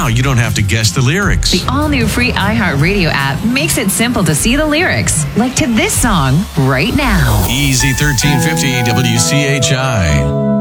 Now you don't have to guess the lyrics. The all-new free iHeartRadio app makes it simple to see the lyrics, like to this song right now. Easy 1350 WCHI.